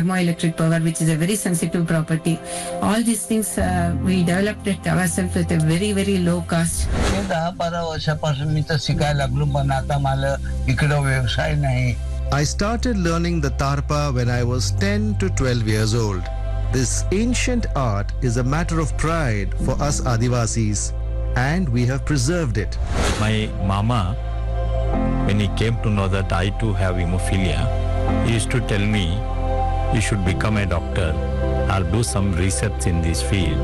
thermoelectric power, which is a very sensitive property. All these things we developed it ourselves with a very, very low cost. 10-12 वर्षापासून मी तर शिकायला लागलो, पण आता मला इकडं व्यवसाय नाही. I started learning the tarpa when I was 10 to 12 years old. This ancient art is a matter of pride for us Adivasis, and we have preserved it. My mama, when he came to know that I too have hemophilia, he used to tell me, you should become a doctor or do some research in this field.